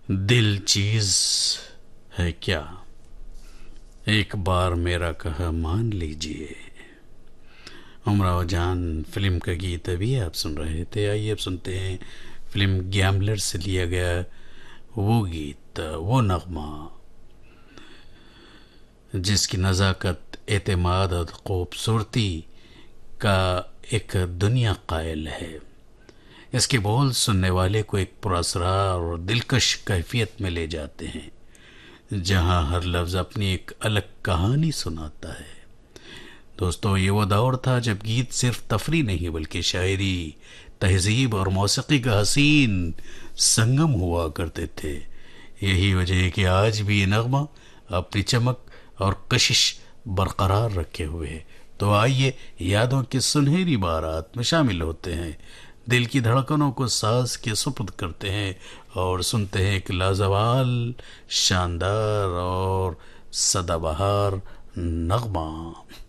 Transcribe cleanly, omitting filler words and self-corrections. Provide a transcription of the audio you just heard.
دل چیز ہے کیا، ایک بار میرا کہا مان لیجئے۔ امراؤ جان فلم کا گیت ابھی آپ سن رہے تھے، آئیے اب سنتے ہیں فلم گیمبلر سے لیا گیا وہ گیت، وہ نغمہ جس کی نزاکت، اعتماد اور خوبصورتی کا ایک دنیا قائل ہے۔ اس کے بول سننے والے کو ایک پراسرار اور دلکش کیفیت میں لے جاتے ہیں، جہاں ہر لفظ اپنی ایک الگ کہانی سناتا ہے۔ دوستو، یہ وہ دور تھا جب گیت صرف تفریح نہیں بلکہ شاعری، تہذیب اور موسیقی کا حسین سنگم ہوا کرتے تھے۔ یہی وجہ ہے کہ آج بھی یہ نغمہ اپنی چمک اور کشش برقرار رکھے ہوئے ہے۔ تو آئیے یادوں کی سنہری بارات میں شامل ہوتے ہیں، دل کی دھڑکنوں کو ساز کے سپرد کرتے ہیں اور سنتے ہیں ایک لازوال، شاندار اور سدا بہار نغمہ۔